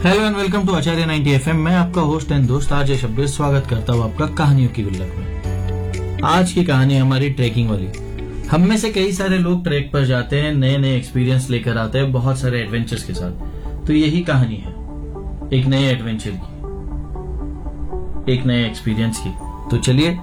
Hello and welcome to Acharya 90 FM. मैं आपका host and दोस्त आजय शब्द स्वागत करता हूँ आपका कहानियों की गुल्लक में। आज की कहानी हमारी ट्रैकिंग वाली। हम में से कई सारे लोग ट्रैक पर जाते हैं, नए नए एक्सपीरियंस लेकर आते हैं, बहुत सारे एडवेंचर्स के साथ। तो यही कहानी है एक नए एडवेंचर की, एक नए एक्सपीरियंस की। तो चलिए